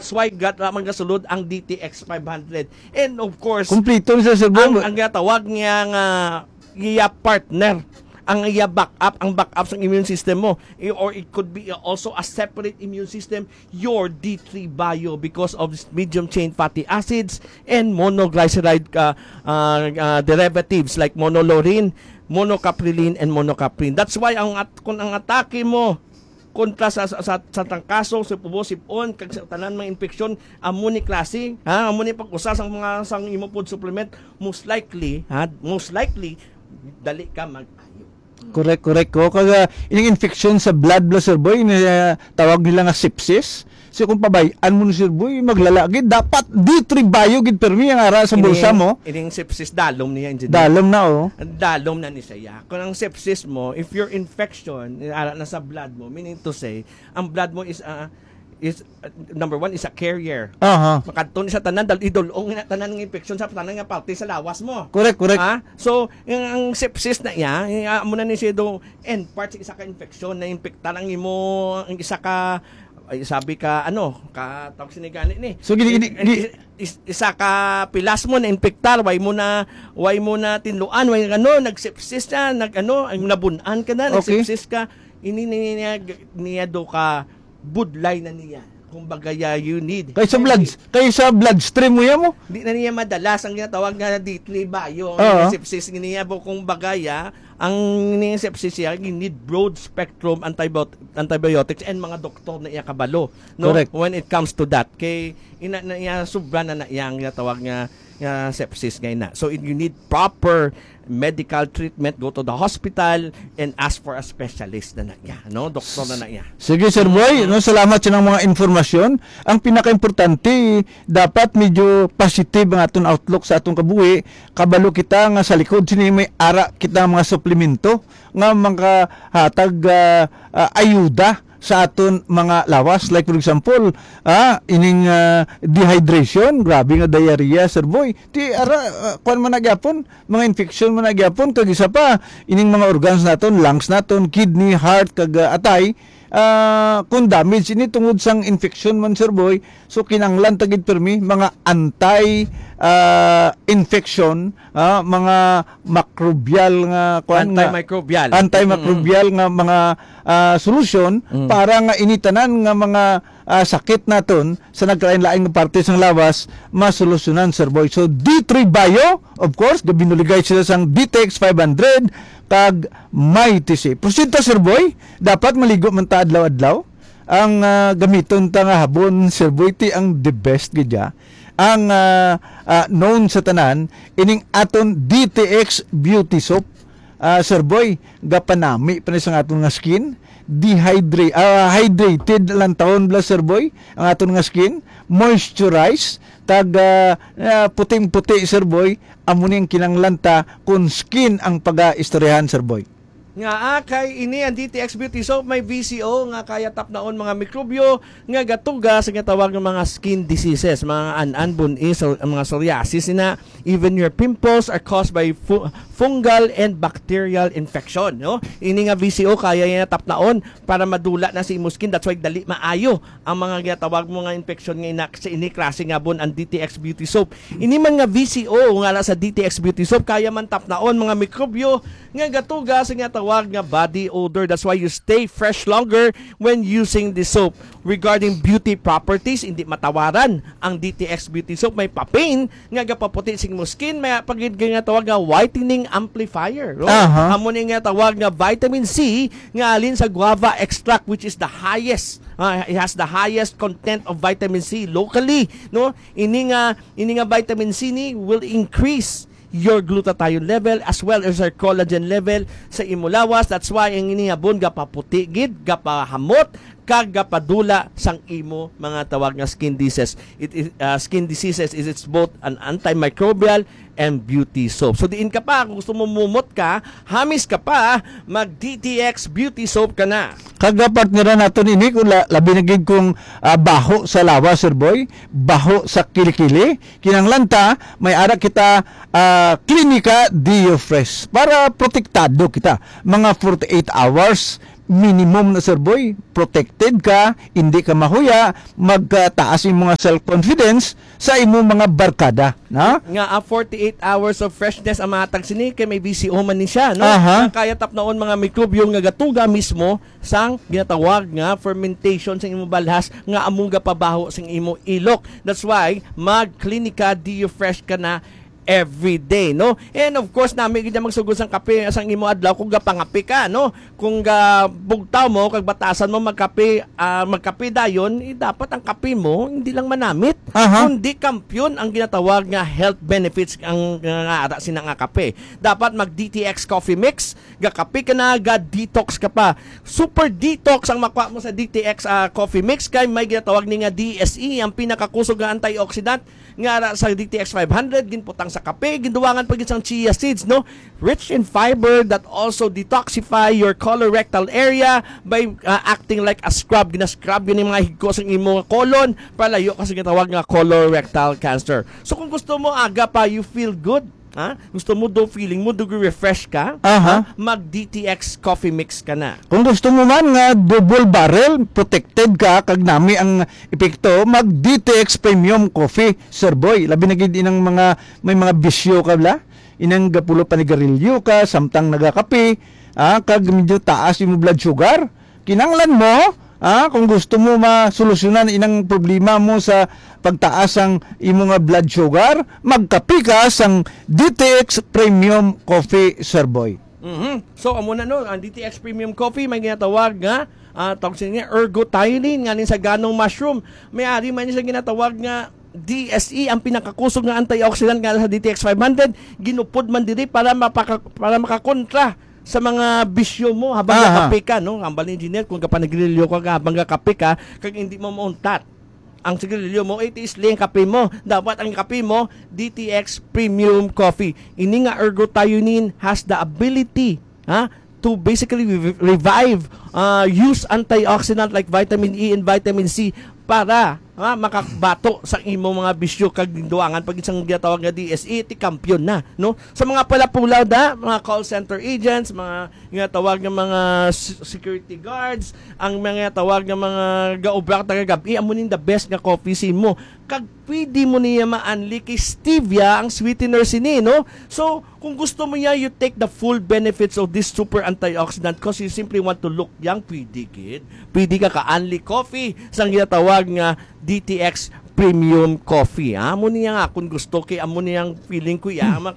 That's why lamang gasulod ang DTX 500. And of course, Kumplito sa Sir Boy. ang gatawag niya nga iya partner, ang iya backup, ang backup sa immune system mo, or it could be also a separate immune system, your D3 Bio, because of medium chain fatty acids and monoglyceride derivatives like monolaurin, monocaprilin, and monocaprin. That's why kung ang atake mo kontra sa tangkaso, sa pubo, sipon, kag sa tanan mga infeksyon, amo ni klase, amo ni pag-usa sang mga sang imo food supplement, most likely dali ka mag-ayo. Correct ko. Kaga ining infection sa blood Sir Boy, tawag nila nga sepsis. So kung pabayaan mo ni Sir Boy, maglalagi, dapat D3 Bio gid permi ang ara sa bulsa mo. Ining sepsis dalom niya engineer. Dalom na Dalom na ni siya. Kung ang sepsis mo, if your infection ara na sa blood mo, meaning to say, ang blood mo is number one is a carrier. Makadto ni sa tanan dal idulong na tanan ng infection sa tanan nga parte sa lawas mo. Correct. So ang sepsis na iya, amo na ni siya do end part sa isa ka infection na impekta lang imo ang isa ka sabi ka ka tawag sinigani ni. So isa ka pilas mo na infektar, way mo na tinluan, way nagsepsis na, ang nabunan ka na, nagsepsis ka, ini niya do ka budlay na niya. Kumbaga you need. Kaya sa bloodstream mo yan mo. Di na niya madalas ang ginatawag nga D3 Bio. Sepsis niya kung bagaya, ang sepsis niya, you need broad spectrum antibiotics and mga doktor na iya kabalo. No? Correct. When it comes to that. Kay sobra na yang ginatawag nga sepsis ngayon na. So you need proper medical treatment, go to the hospital and ask for a specialist na niya, doktor na niya. Sige Sir Boy, salamat sa mga informasyon. Ang pinaka-importante, dapat medyo positive ang atong outlook sa atong kabuhi. Kabalo kita nga sa likod sini may ara kita mga suplemento nga makahatag ayuda sa aton mga lawas, like for example ining dehydration, grabe nga diarrhea Sir Boy, ti ara kuan man nagyapon, mga infection man nagyapon, kag isa pa ining mga organs naton, lungs naton, kidney, heart, kag atay, kung damage ini tungod sang infection man Sir Boy, so kinanglan tagid permi mga infection, mga microbial nga antimicrobial nga mga solusyon para nga initanan nga mga sakit naton sa nagkalain-laing nga parte sang lawas masolusyonan Sir Boy. So D3 Bio, of course, binuligay sila sang DTX 500 kag may TC. Proceed ta Sir Boy, dapat maligo man ta adlaw-adlaw. Ang gamiton ta nga habon Sir Boy, ti ang the best gidya. Ang known sa tanan ining aton DTX Beauty Soap. Sir Boy, gapanami pa sa aton nga skin, hydrated lang taon Sir Boy ang aton nga skin, moisturize, puting-puti Sir Boy, amo ning kinanglanta kung skin ang paga-istoryahan Sir Boy. Nga kay ini ang DTX Beauty Soap may VCO nga kaya tapnaon mga mikrobyo nga gatuga sa tawag ng mga skin diseases, mga bunis, mga psoriasis na even your pimples are caused by fungal and bacterial infection, Ini nga VCO kaya yan tapnaon para madula na sa imong skin. That's why dali maayo ang mga gatawag mo nga infection nga sa ini klase nga bon ang DTX Beauty Soap. Ini man nga VCO nga sa DTX Beauty Soap kaya man tapnaon mga mikrobyo nga gatuga sa tawag nga body odor. That's why you stay fresh longer when using the soap. Regarding beauty properties, hindi matawaran ang DTX Beauty Soap. May papain nga gapaputi sing mo skin, may pagid nga tawag nga whitening amplifier. Amo ni nga tawag nga vitamin C nga alin sa guava extract, which is the highest it has the highest content of vitamin C locally, Ini nga vitamin C ni will increase your glutathione level as well as your collagen level sa imulawas. That's why ang inihabon gapaputi gid, gapahamot, kag gapadula sang imo mga tawag nga skin diseases. Skin diseases is it's both an antimicrobial and beauty soap. So diin ka pa, kung gusto mo mumot ka, hamis ka pa, mag DTX Beauty Soap ka na. Kaga partnera naton ini kung labi na gid kung baho sa lawa Sir Boy, baho sa kilikili, kinanglanta may ara kita Clinica Dio Fresh para protektado kita mga 48 hours minimum na Sir Boy, protected ka, hindi ka mahuya, magtaas yung mga self-confidence sa imong mga barkada, na? Nga 48 hours of freshness ang matag sini kay may VCO man ni siya, no? Aha. Nga kaya tapnaon mga mikrobyo nga gatuga mismo sang ginatawag nga fermentation sa imong balhas nga among gapabaho sa imong ilok. That's why mag-klinika Dio Fresh ka na every day, no? And of course, nami gid magsugod sang kape sang imo adlaw kung gapangapi ka, no? Kung bugtaw mo kag batasan mo magkape dayon, dapat ang kape mo hindi lang manamit, kundi kampyon ang ginatawag nga health benefits ang ara sinang nga kape. Dapat mag DTX coffee mix, ga kape ka na, ga detox ka pa. Super detox ang makuha mo sa DTX coffee mix kay may ginatawag ni nga DSE, ang pinakakusog nga antioxidant nga ara sa DTX 500 ginputang sa kape, ginduwangan pa gid sang chia seeds, no? Rich in fiber that also detoxify your colorectal area by acting like a scrub. Gina-scrub yun yung mga higko sa imong colon palayo kasi ginatawag nga colorectal cancer. So kung gusto mo aga pa you feel good, gusto mo do feeling mo do refresh ka, mag DTX coffee mix ka na. Kung gusto mo man nga double barrel, protected ka, kag nami ang epekto, mag DTX Premium Coffee, Sir Boy. Labi na gid inang may mga bisyo ka bla, inang gapulo panigarilyo ka, samtang nagakape, kag medyo taas yung blood sugar, kinanglan mo, kung gusto mo masolusyonan inang problema mo sa pagtaas ang imong blood sugar, magkape ka sang DTX Premium Coffee, Sir Boy. So amo na no, ang DTX Premium Coffee may ginatawag nga tawag niya ergothioneine nga sa ganong mushroom. May ari man niya sa ginatawag nga DSE, ang pinakakusog nga antioxidant nga sa DTX 500, ginupod man diri para makakontra sa mga bisyo mo habang nakape ka, no? Ang bali engineer kung kapanagrilyo ka habang nakape ka, kag hindi mo mauntat ang sigarilyo mo, it is lang kape mo. Dapat ang kape mo DTX Premium Coffee. Ini nga ergothioneine has the ability to basically revive use antioxidant like vitamin E and vitamin C para makabato sa imong mga bisyo kag duangan pag isang ginatawag nga DSE ti kampiyon na, no? Sa mga palapulaw mga call center agents, mga ginatawag nga mga security guards, ang mga tawag nga mga gaobrak tagagabi, amo nin the best nga coffee sin mo. Kag pwede mo niya maanli kay stevia ang sweetener sini, no? So kung gusto mo niya, you take the full benefits of this super antioxidant because you simply want to look young, pwede kid. Pwede ka ka-unli coffee sa ginatawag nga DTX Premium Coffee. Amo niya nga kung gusto kay amo niyang feeling ko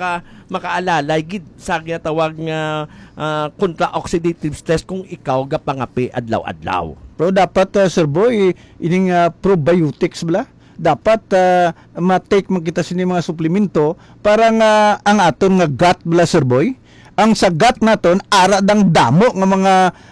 makaalala gid sa ginatawag nga contra-oxidative stress kung ikaw gapangapi adlaw-adlaw. Pero dapat Sir Boy, ining probiotics bala, dapat ma-take man kita sini mga suplemento para nga ang aton nga gut bala, Sir Boy. Ang sa gut naton ara dang damo nga mga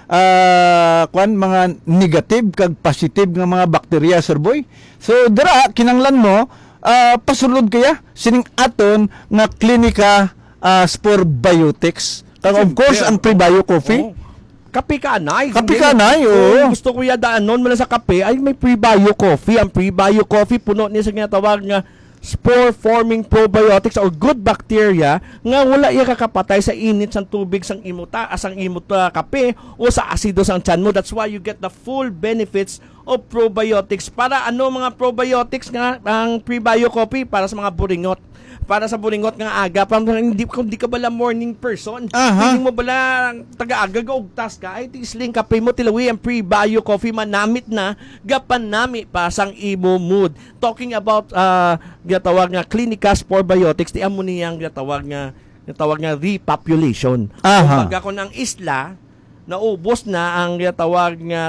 mga negative kag positive nga mga bakterya, Sir Boy. So dira kinanglan mo pasulod kaya sining aton nga klinika Spore Biotics. Kag of course ang Prebio Coffee. Kape ka anay. Kape ka anay, oo. Gusto ko yadaan noon mula sa kape ay may Prebio Coffee. Ang Prebio Coffee puno niya sa ginatawag nga spore-forming probiotics or good bacteria nga wala iya kakapatay sa init sang tubig sang imuta asang imuta kape o sa asido sang tiyan mo. That's why you get the full benefits of probiotics. Para ano mga probiotics nga ang Prebio Coffee para sa mga buringot. Para sa buringot nga aga, hindi ka bala morning person, hindi mo bala taga-aga gaugtas ka, ay tisling kape mo tilawi ang Prebio Coffee manamit na, gapan nami pa sang imo mood. Talking about gatawag nga Clinica Spore Biotics, di amo niyang gatawag nga repopulation. Kumbaga ko ng isla, naubos na ang tawag nga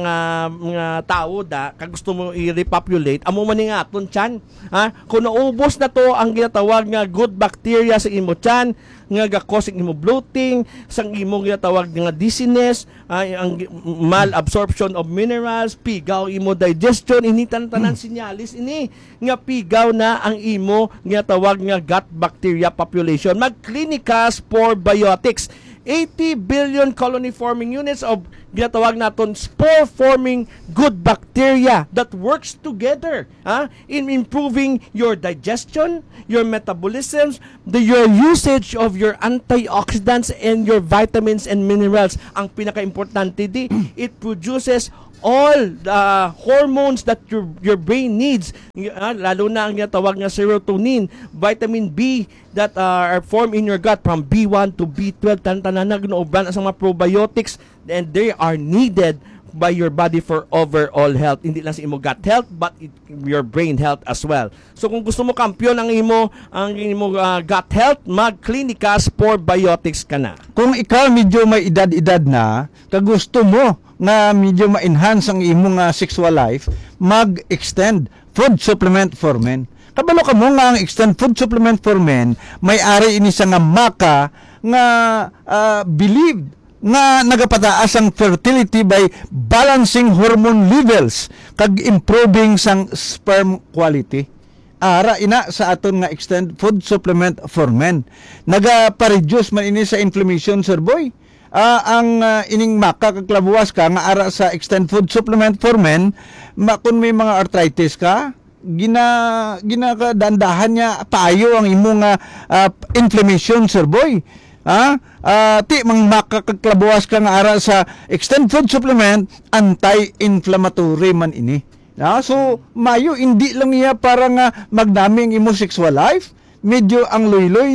tao kag gusto mo i-repopulate amo man nga aton tiyan, kung naubos na to ang ginatawag nga good bacteria sa imo tiyan nga ga-cause imo bloating sang imo ginatawag nga dizziness, ang malabsorption of minerals, pigaw imo digestion, ini tanan sinyalis ini nga pigaw na ang imo ginatawag nga gut bacteria population. Mag Clinica Spore Biotics. 80 billion colony-forming units of ginatawag naton spore-forming good bacteria that works together in improving your digestion, your metabolism, your usage of your antioxidants and your vitamins and minerals. Ang pinaka-importante it produces all the hormones that your brain needs, lalo na ang ginatawag na serotonin, vitamin B that are formed in your gut from B1 to B12, tanan nagnoobran sa mga probiotics, and they are needed by your body for overall health. Hindi lang sa imo gut health, but your brain health as well. So kung gusto mo kampiyon ang imo gut health, mag-Clinica Spore Biotics ka na. Kung ikaw medyo may edad-edad na, kagusto mo nga medyo ma-enhance ang imong sexual life, mag-extend food supplement for men. Kabalo ka mo nga ang extend food supplement for men, may ari ini sa nga maka nga believed nga nagapataas ang fertility by balancing hormone levels kag improving sang sperm quality. Ara ina sa aton nga extend food supplement for men. Nagapareduce man ini sa inflammation, sir boy. Ang ining maka kaklabuwas ka nga ara sa extend food supplement for men, kung may mga arthritis ka, ginakadandahan niya payo ang imong inflammation, sir boy. Ti mang makakaklabuwas ka nga ara sa extend food supplement, anti-inflammatory man ini. So mayo hindi lang niya para nga magdami ang imo sexual life, medyo ang loy-loy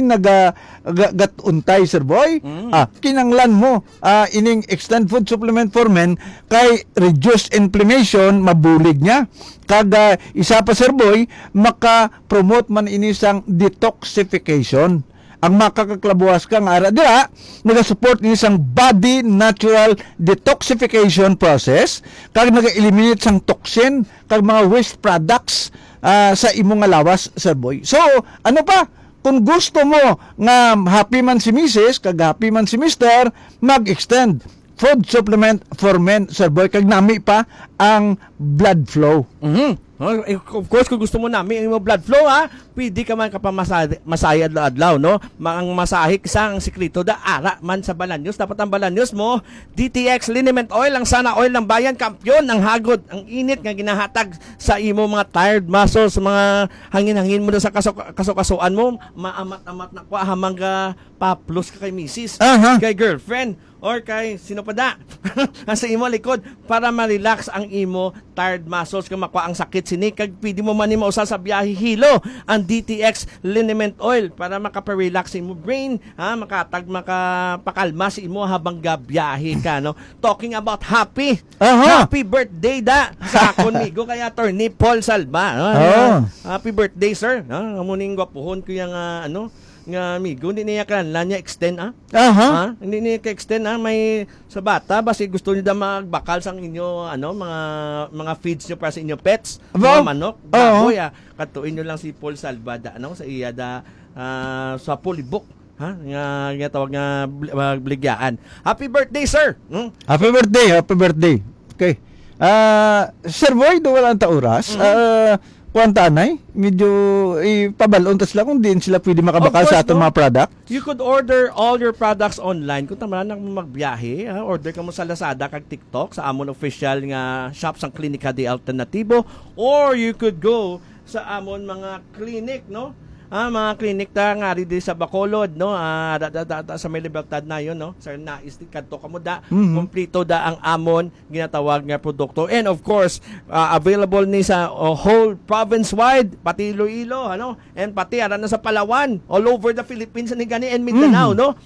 gatuntay, sir boy. Kinanglan mo ining extend food supplement for men kay reduce inflammation, mabulig niya. Kag isa pa, sir boy, maka-promote man ini sang detoxification. Ang makakaklabuwas ka nga ara dira, naga-support ni isang body natural detoxification process, kag naga-eliminate sang toxin kag mga waste products sa imong nga lawas, sir boy. So ano pa, kung gusto mo nga happy man si Mrs. kag happy man si Mr., mag-extend food supplement for men, sir boy, kag nami pa ang blood flow. Of course, kung gusto mo namin yung blood flow, pwede ka man kapamasayad na adlaw, no? Ang masahik sa ang sikrito da ara man sa Balanyos. Dapat ang Balanyos mo, DTX Liniment Oil, ang sana oil ng bayan, kampyon, ang hagod, ang init nga ginahatag sa imo mga tired muscles, mga hangin-hangin mo na sa kasukasuan mo, maamat-amat na kwa hamang ka paplos ka kay misis, kay girlfriend, or kay sino pa da sa imo likod para ma-relax ang imo tired muscles kung makuha ang sakit sinik, kag pwede mo man mausa sa biyahe hilo ang DTX Liniment Oil para makaparelax sa imo brain, makapakalma sa imo habang gabiyahe ka, no? Talking about happy birthday da sa konmigo kaya Attorney Paul Salva, no? Happy birthday, sir. Amuning gwapuhon ko yung nga amigo, hindi niya niya extend hindi niya ka-extend may sa bata basi gusto niyo da magbakal sang inyo mga feeds niyo para sa inyo pets, mga manok, baboy, katuin niyo lang si Paul Salvada sa iya da sa Polibok nga tawag nga bligyaan. Happy birthday, sir. Happy birthday. Okay. Sir boy, do wala ta oras. Kuantanay, medyo ipabalon tas lang kung din sila pwede makabakal sa atong mga product. You could order all your products online. Kung tama na magbiyahe, order ka mo sa Lazada kag TikTok sa amon official nga shop sang Clinica de Alternativo, or you could go sa amon mga clinic, no? Mga clinic ta nga rin sa Bacolod, no? Sa may Libertad na yun, no? Sir, naistit kadto ka mo da. Kompleto da ang amon ginatawag nga produkto. And of course, available ni sa whole province-wide, pati Iloilo, and pati aran na sa Palawan, all over the Philippines and Mindanao, no?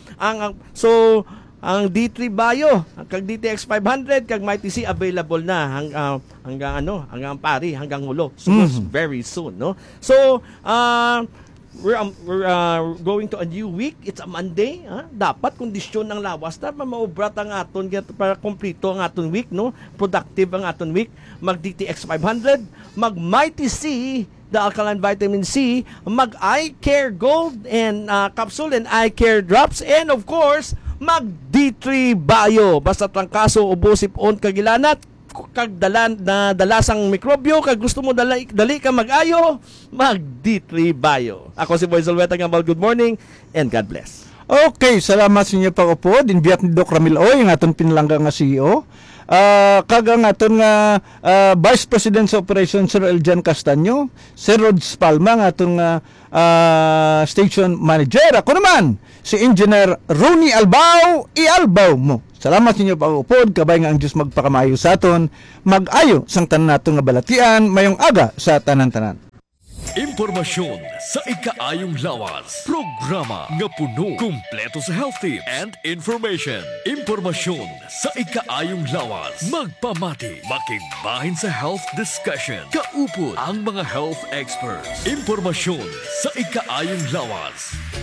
Ang D3 Bio, kag DTX 500, kag Mighty C available na hanggang pari, hanggang hulo. So very soon, no? So, we're going to a new week. It's a Monday. Dapat kondisyon ng lawas na maubrat ang aton para kompleto ang aton week, no? Productive ang aton week. Mag DTX 500, mag Mighty C, the alkaline vitamin C, mag Eye Care Gold and capsule and Eye Care drops, and of course mag D3 Bio. Basta trangkaso ubosip on kagilanat kag dalasang mikrobyo, kag gusto mo dali ka mag-ayo, mag D3 Bio. Ako si Boy Zolweta Gambal. Good morning and God bless. Okay, salamat sa inyo pag-upod. Invite ni Doc Ramil Oy, ang aton pinalangga nga CEO. Kaga nga aton nga Vice President sa Operations Sir Eljan Castaño, Sir Rods Palma nga aton Station Manager. Ako naman, si Engineer Rooney Albao, ialbaw mo. Salamat sa inyo pag-upod. Kabay nga ang Diyos magpakamayo sa aton. Mag-ayo sang tanan nato nga balatian, mayong aga sa tanan-tanan. Impormasyon sa ikaayong lawas. Programa nga puno, kumpleto sa health tips and information. Impormasyon sa ikaayong lawas. Magpamati, makigbahin sa health discussion. Kaupod ang mga health experts. Impormasyon sa ikaayong lawas.